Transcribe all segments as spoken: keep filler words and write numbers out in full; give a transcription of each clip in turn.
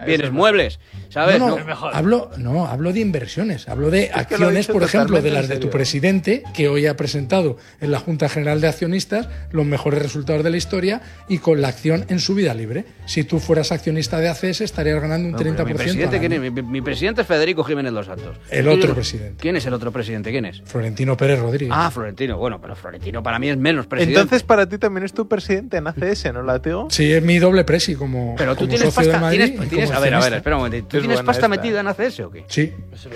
bienes muebles, ¿sabes? No, no, no, hablo, no, hablo de inversiones, hablo de es acciones, por ejemplo, de las de tu presidente, que hoy ha presentado en la Junta General de Accionistas los mejores resultados de la historia y con la acción en su vida libre. Si tú fueras accionista de A C S, estarías ganando un no, treinta por ciento. Mi presidente, ¿quién es? Mi, mi presidente es Federico Jiménez Los Santos. El otro presidente. ¿Quién es el otro presidente? ¿Quién es? Florentino Pérez Rodríguez. Ah, Florentino. Bueno, pero Florentino para mí es menos presidente. Entonces para ti también es tu presidente en A C S, ¿no, Lateo? Sí, es mi doble presi como Pero tú como tienes socio pasta, de Madrid tienes, tienes, a ver, a ver, espera un momento. ¿Tú tienes pasta esta. metida en A C S o qué? Sí.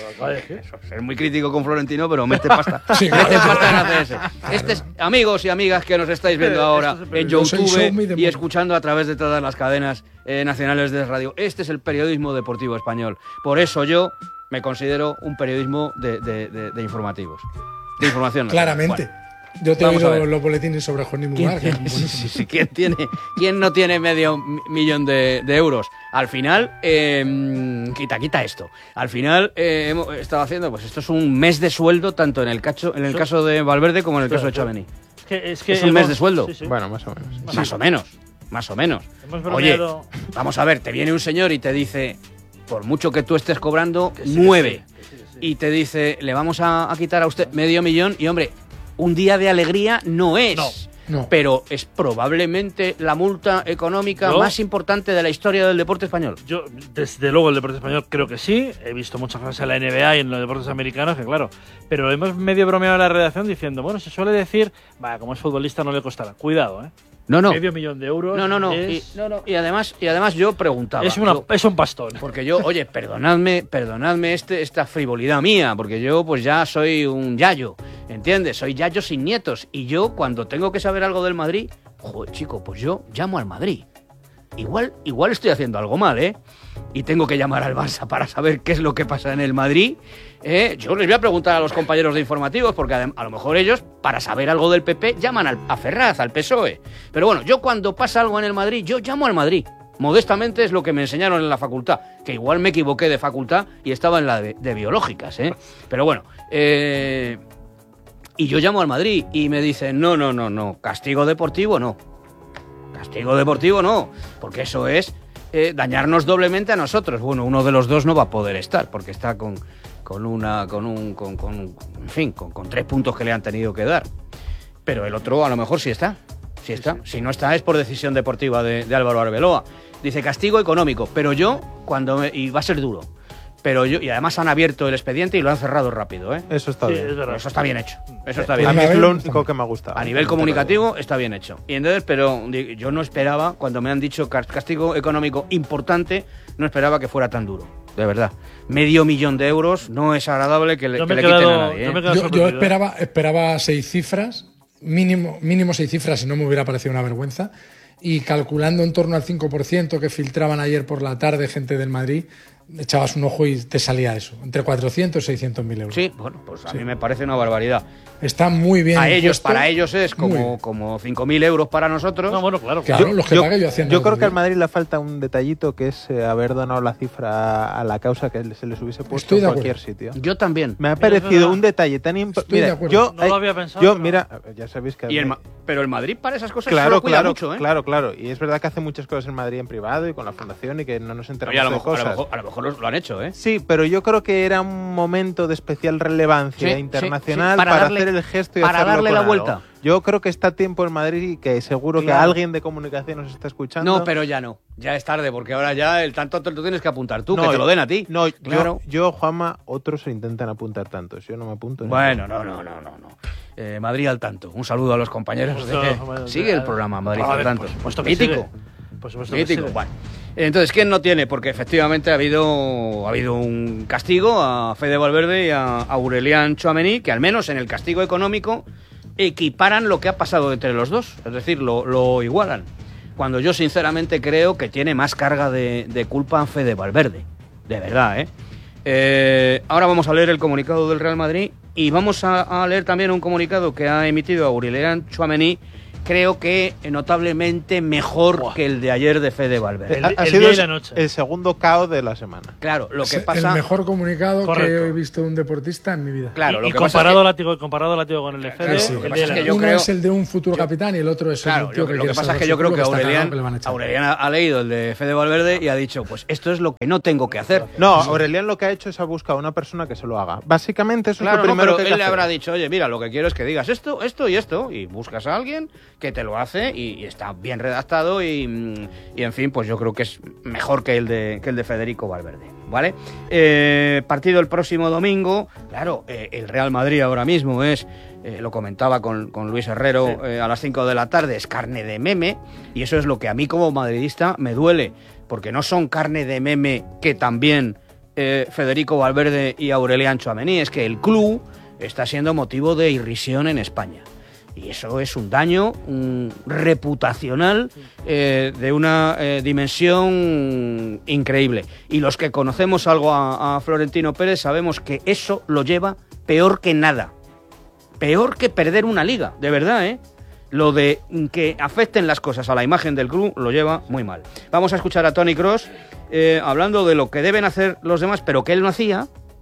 Es muy crítico con Florentino, pero mete pasta. Sí, mete claro. pasta en A C S. Este es, amigos y amigas que nos estáis viendo ahora en YouTube y escuchando a través de todas las cadenas eh, nacionales de radio. Este es el periodismo deportivo español. Por eso yo me considero un periodismo de, de, de, de informativos. De información. Claramente. Bueno. Yo te he oído los boletines sobre Juan y Mugar. ¿Quién, sí, sí, sí, ¿quién, tiene, ¿Quién no tiene medio millón de, de euros? Al final, eh, quita, quita esto. Al final eh, hemos estado haciendo, pues esto es un mes de sueldo, tanto en el, cacho, en el caso de Valverde como en el caso de Tchouaméni. Es, que, es, que es un hemos, mes de sueldo. Sí, sí. Bueno, más o menos. Más sí. o menos, más o menos. Oye, vamos a ver, te viene un señor y te dice, por mucho que tú estés cobrando, sí, nueve. Sí, sí, sí, sí. Y te dice, le vamos a, a quitar a usted medio millón y, hombre, un día de alegría no es, no, no. pero es probablemente la multa económica ¿No? más importante de la historia del deporte español. Yo, desde luego, el deporte español creo que sí. He visto muchas cosas en la N B A y en los deportes americanos, que claro. Pero hemos medio bromeado en la redacción diciendo, bueno, se suele decir, vaya, como es futbolista no le costará. Cuidado, ¿eh? No, no. Medio millón de euros. No, no, no. Es... Y, no, no. y además, y además yo preguntaba. Es, una, yo, es un pastón. Porque yo, oye, perdonadme, perdonadme este, esta frivolidad mía, porque yo pues ya soy un yayo, ¿entiendes? Soy yayo sin nietos. Y yo, cuando tengo que saber algo del Madrid, joder, chico, pues yo llamo al Madrid. Igual, igual estoy haciendo algo mal, ¿eh? Y tengo que llamar al Barça para saber qué es lo que pasa en el Madrid. ¿eh? Yo les voy a preguntar a los compañeros de informativos, porque a, a lo mejor ellos, para saber algo del P P, llaman al, a Ferraz, al P S O E. Pero bueno, yo cuando pasa algo en el Madrid, yo llamo al Madrid. Modestamente es lo que me enseñaron en la facultad, que igual me equivoqué de facultad y estaba en la de, de biológicas, ¿eh? Pero bueno, eh, y yo llamo al Madrid y me dicen, no, no, no, no, castigo deportivo no. Castigo deportivo no, porque eso es eh, dañarnos doblemente a nosotros. Bueno, uno de los dos no va a poder estar, porque está con, con una, con un, con, con, en fin, con, con tres puntos que le han tenido que dar. Pero el otro a lo mejor sí está, sí está. Sí, sí. Si no está es por decisión deportiva de, de Álvaro Arbeloa. Dice castigo económico, pero yo cuando me, y va a ser duro. Pero yo, y además han abierto el expediente y lo han cerrado rápido, ¿eh? Eso está sí, bien. Eso está bien hecho. Eso está bien. A mí es lo único que me ha gustado. A nivel comunicativo está bien hecho. Y entonces, pero yo no esperaba, cuando me han dicho castigo económico importante, no esperaba que fuera tan duro. De verdad. Medio millón de euros no es agradable que le, que le quedado, quiten a nadie. ¿eh? Yo, yo, yo esperaba, esperaba seis cifras, mínimo, mínimo seis cifras, si no me hubiera parecido una vergüenza. Y calculando en torno al cinco por ciento que filtraban ayer por la tarde gente del Madrid, echabas un ojo y te salía eso, entre cuatrocientos y seiscientos mil euros. Sí, bueno, pues a sí. mí me parece una barbaridad. Está muy bien. A ellos, puesto. para ellos es como, como cinco mil euros para nosotros. No, bueno, claro. Claro, yo, los que yo, pague yo haciendo. Yo creo que al Madrid le falta un detallito, que es eh, haber donado la cifra a la causa que se les hubiese puesto en cualquier sitio. Yo también. Me ha parecido un detalle tan importante. Mira, yo, no lo había pensado. Yo, pero... mira, ya sabéis que... Y el Ma- pero el Madrid para esas cosas claro, se lo cuida claro, mucho, ¿eh? Claro, claro. Y es verdad que hace muchas cosas en Madrid en privado y con la fundación y que no nos enteramos Oye, a lo de mejor, cosas. A lo mejor, a lo mejor lo han hecho, ¿eh? Sí, pero yo creo que era un momento de especial relevancia sí, internacional sí, sí. Para, para darle, hacer el gesto y para hacerlo darle con la algo. vuelta. Yo creo que está a tiempo en Madrid y que seguro claro. que alguien de comunicación nos está escuchando. No, pero ya no. Ya es tarde, porque ahora ya el tanto te lo tienes que apuntar tú, no, que te lo den a ti. No, claro. yo, yo, Juanma, otros se intentan apuntar tantos. Yo no me apunto. Bueno, no, no, no, no. no. Eh, Madrid al tanto. Un saludo a los compañeros. De... No, sigue el programa Madrid al tanto. Por supuesto que Mítico. sigue. Por supuesto Mítico. Que bueno. Entonces, ¿quién no tiene? Porque efectivamente ha habido, ha habido un castigo a Fede Valverde y a Aurelian Tchouaméni, que al menos en el castigo económico equiparan lo que ha pasado entre los dos. Es decir, lo, lo igualan. Cuando yo sinceramente creo que tiene más carga de, de culpa Fede Valverde. De verdad, ¿eh? ¿eh? Ahora vamos a leer el comunicado del Real Madrid y vamos a, a leer también un comunicado que ha emitido Aurelian Tchouaméni, creo que notablemente mejor Buah. que el de ayer de Fede Valverde. El, ha el sido día y la noche. El segundo caos de la semana. Claro, lo que es pasa... El mejor comunicado Correcto. que he visto de un deportista en mi vida. Claro, y, lo y que comparado, pasa látigo, que... comparado látigo con el de Fede, sí, el que de es que yo Uno creo... es el de un futuro yo... capitán y el otro es claro, el tío lo, que lo que pasa es que yo creo que Aurelian, que Aurelian ha leído el de Fede Valverde y ha dicho, pues esto es lo que no tengo que hacer. No, Aurelian lo que ha hecho es ha buscado a una persona que se lo haga. Básicamente eso claro, es lo primero no, pero que hay él que le hacer. habrá dicho, oye, mira, lo que quiero es que digas esto, esto y esto, y buscas a alguien que te lo hace y, y está bien redactado y, y, en fin, pues yo creo que es mejor que el de, que el de Federico Valverde, ¿vale? Eh, partido el próximo domingo, claro, eh, el Real Madrid ahora mismo es, eh, lo comentaba con, con Luis Herrero sí. eh, a las cinco de la tarde, es carne de meme, y eso es lo que a mí como madridista me duele, porque no son carne de meme que también eh, Federico Valverde y Aurelian Tchouaméni, es que el club está siendo motivo de irrisión en España. Y eso es un daño un reputacional eh, de una eh, dimensión increíble. Y los que conocemos algo a, a Florentino Pérez sabemos que eso lo lleva peor que nada. Peor que perder una liga, de verdad, ¿eh? Lo de que afecten las cosas a la imagen del club lo lleva muy mal. Vamos a escuchar a Toni Kroos eh, hablando de lo que deben hacer los demás, pero que él no hacía.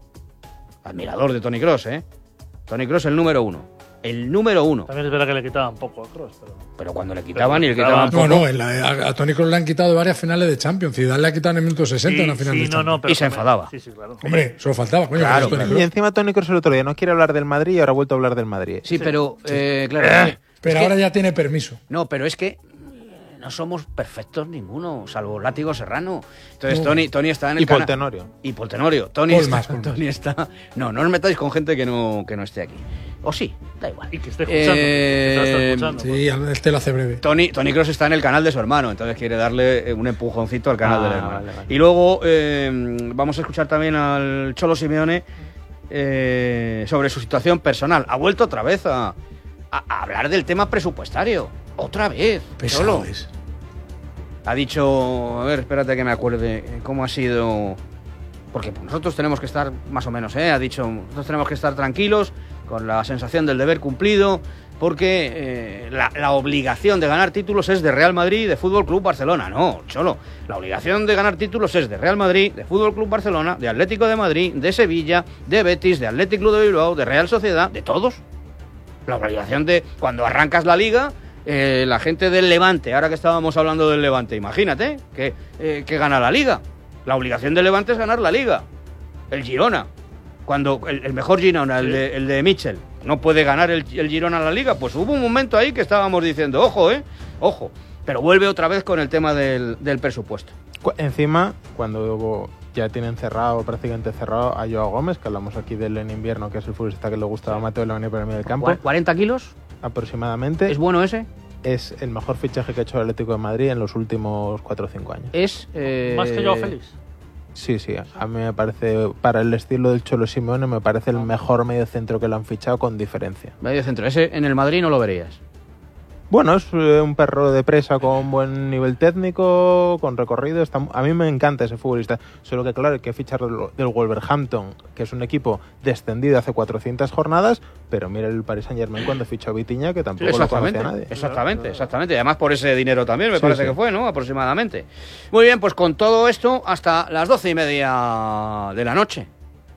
Admirador de Toni Kroos, ¿eh? Toni Kroos el número uno. El número uno. También es verdad que le quitaban poco a Kroos, pero... Pero cuando le quitaban pero, y le quitaban no, poco... No, no, a, a Toni Kroos le han quitado varias finales de Champions. Zidane le ha quitado en el minuto sesenta sí, una final sí, de no, Champions. No, pero y se enfadaba. Sí, sí, claro. Hombre, solo faltaba, coño. Claro, claro. Y encima Toni Kroos el otro día no quiere hablar del Madrid y ahora ha vuelto a hablar del Madrid. Sí, sí. pero... Eh, claro, eh, pero ahora que, ya tiene permiso. No, pero es que... No somos perfectos ninguno, salvo Látigo Serrano. Entonces, no. Toni, Toni está en el Y Paul Tenorio. Y Paul Tenorio. Toni Paul está, más, Paul Toni está... No, no os metáis con gente que no, que no esté aquí. O sí, da igual. Y que esté escuchando. Eh, que esté escuchando sí, él te lo hace breve. Toni, Toni Kroos está en el canal de su hermano, entonces quiere darle un empujoncito al canal ah, del hermano. Vale, vale. Y luego eh, vamos a escuchar también al Cholo Simeone eh, sobre su situación personal. Ha vuelto otra vez a, a, a hablar del tema presupuestario. Otra vez. Cholo. Es. Ha dicho, a ver, espérate que me acuerde, ¿cómo ha sido? Porque nosotros tenemos que estar, más o menos, ¿eh? Ha dicho, nosotros tenemos que estar tranquilos, con la sensación del deber cumplido, porque eh, la, la obligación de ganar títulos es de Real Madrid y de Fútbol Club Barcelona. No, Cholo, la obligación de ganar títulos es de Real Madrid, de Fútbol Club Barcelona, de Atlético de Madrid, de Sevilla, de Betis, de Athletic Club de Bilbao, de Real Sociedad, de todos. La obligación de, cuando arrancas la liga... Eh, la gente del Levante, ahora que estábamos hablando del Levante, imagínate que, eh, que gana la Liga. La obligación del Levante es ganar la Liga. El Girona, cuando el, el mejor Girona, sí. el, de, el de Mitchell, no puede ganar el, el Girona la Liga, pues hubo un momento ahí que estábamos diciendo, ojo, eh, ojo. Pero vuelve otra vez con el tema del, del presupuesto. Encima, cuando ya tienen cerrado, prácticamente cerrado, a Joao Gómez, que hablamos aquí del en invierno, que es el futbolista que le gustaba a Mateo Lemany para mí del campo. ¿cuarenta kilos? Aproximadamente. ¿Es bueno ese? Es el mejor fichaje que ha hecho el Atlético de Madrid en los últimos cuatro o cinco años. ¿Es eh... más que Joao Félix? Sí, sí. A mí me parece, para el estilo del Cholo Simeone, me parece el mejor mediocentro que lo han fichado con diferencia. Mediocentro. Ese en el Madrid no lo verías. Bueno, es un perro de presa con buen nivel técnico, con recorrido. Está, a mí me encanta ese futbolista. Solo que, claro, hay que fichar del Wolverhampton, que es un equipo descendido hace cuatrocientas jornadas, pero mira el Paris Saint-Germain cuando fichó a Vitinha, que tampoco sí, lo conocía nadie. Exactamente, exactamente. Y además por ese dinero también, me sí, parece sí. que fue, ¿no? Aproximadamente. Muy bien, pues con todo esto, hasta las doce y media de la noche.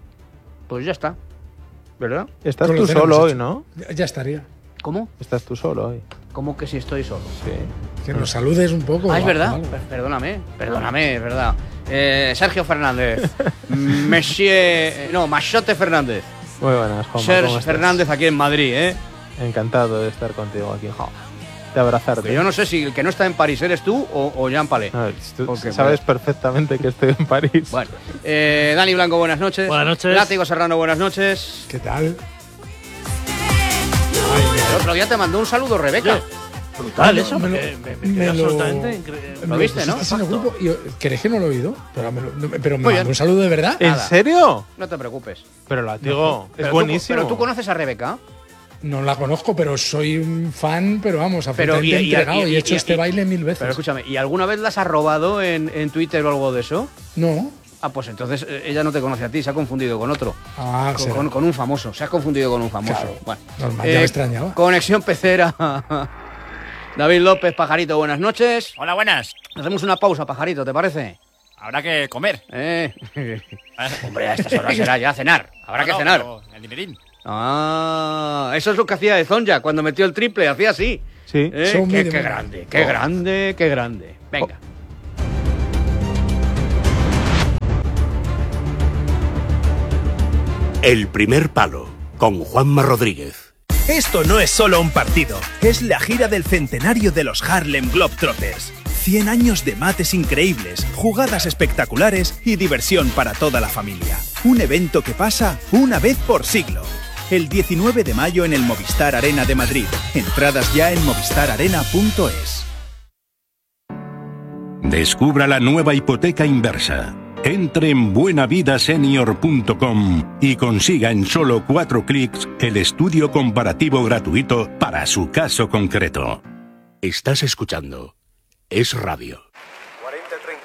Pues ya está. ¿Verdad? Estás tú solo hoy, ¿no? Ya estaría. ¿Cómo? Estás tú solo hoy. ¿Cómo que si estoy solo? Sí. Que nos saludes un poco. Ah, es verdad. Vale. Perdóname, perdóname, es verdad. Eh, Sergio Fernández. Monsieur... No, Machote Fernández. Muy buenas, Juanma. Sergio Fernández aquí en Madrid, ¿eh? Encantado de estar contigo aquí. De abrazarte. Pero yo no sé si el que no está en París eres tú o, o Jean Palé. No, tú Porque, sabes bueno. perfectamente que estoy en París. Bueno. Eh, Dani Blanco, buenas noches. Buenas noches. Látigo Serrano, buenas noches. ¿Qué tal? El otro día te mandó un saludo Rebeca. Brutal eso, me, me, me, me, me, me lo, absolutamente increíble. ¿Lo viste, no? En el grupo, y, ¿crees que no lo he oído? Pero me, lo, pero me mandó un saludo de verdad. ¿En Nada. serio? No te preocupes. Pero la digo, no, es buenísimo. Tú, pero tú conoces a Rebeca. No la conozco, pero soy un fan, pero vamos, absolutamente pero, y, entregado y, y, y he hecho y, este y, baile mil veces. Pero escúchame, ¿y alguna vez las has robado en, en Twitter o algo de eso? No. Ah, pues entonces ella no te conoce a ti, se ha confundido con otro. Ah, con, con, con un famoso, se ha confundido con un famoso. Claro, bueno, normal, eh, ya me extrañaba. Conexión Pecera. David López, Pajarito, buenas noches. Hola, buenas. Hacemos una pausa, Pajarito, ¿te parece? Habrá que comer. Eh. Hombre, a estas horas será ya cenar. Habrá no, que no, cenar. El dinerín. Ah, eso es lo que hacía de Zonja cuando metió el triple, hacía así. Sí. Eh, qué, qué grande, qué oh. grande, qué grande. Venga. Oh. El primer palo, con Juanma Rodríguez. Esto no es solo un partido, es la gira del centenario de los Harlem Globetrotters. cien años de mates increíbles, jugadas espectaculares y diversión para toda la familia. Un evento que pasa una vez por siglo. El diecinueve de mayo en el Movistar Arena de Madrid. Entradas ya en movistar arena punto es. Descubra la nueva hipoteca inversa. Entre en buena vida senior punto com y consiga en solo cuatro clics el estudio comparativo gratuito para su caso concreto. Estás escuchando Es Radio. cuarenta treinta.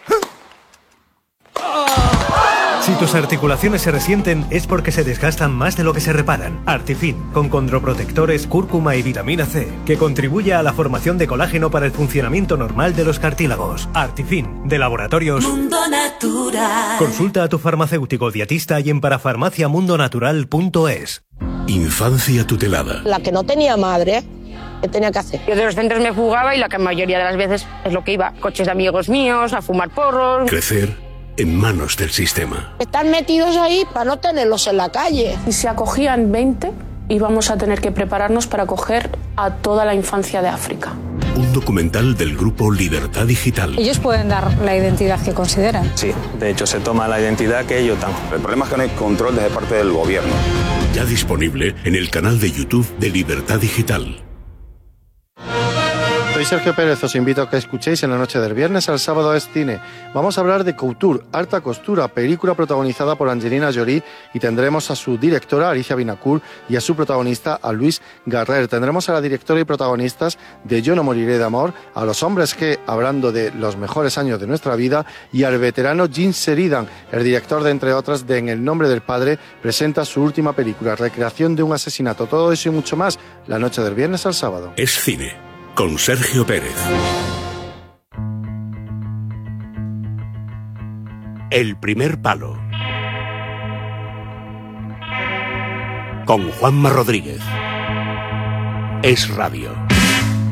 Si tus articulaciones se resienten es porque se desgastan más de lo que se reparan. Artifin, con condroprotectores, cúrcuma y vitamina C, que contribuye a la formación de colágeno para el funcionamiento normal de los cartílagos. Artifin, de Laboratorios Mundo Natural. Consulta a tu farmacéutico dietista y en parafarmacia mundo natural punto es. Infancia tutelada. La que no tenía madre, ¿qué tenía que hacer? Yo de los centros me fugaba y la mayoría de las veces es lo que iba. Coches de amigos míos, a fumar porros. Crecer en manos del sistema. Están metidos ahí para no tenerlos en la calle. Si se acogían veinte, íbamos a tener que prepararnos para acoger a toda la infancia de África. Un documental del grupo Libertad Digital. Ellos pueden dar la identidad que consideran. Sí, de hecho se toma la identidad que ellos dan. El problema es que no hay control desde parte del gobierno. Ya disponible en el canal de YouTube de Libertad Digital. Soy Sergio Pérez, os invito a que escuchéis en la noche del viernes al sábado es cine. Vamos a hablar de Couture, Alta Costura, película protagonizada por Angelina Jolie y tendremos a su directora Alicia Vinacourt y a su protagonista a Luis Garrer. Tendremos a la directora y protagonistas de Yo no moriré de amor, a los hombres G, hablando de los mejores años de nuestra vida, y al veterano Gene Sheridan, el director de, entre otras, de En el nombre del padre, presenta su última película, recreación de un asesinato. Todo eso y mucho más, la noche del viernes al sábado. Es cine. Con Sergio Pérez. El primer palo. Con Juanma Rodríguez. Es Radio.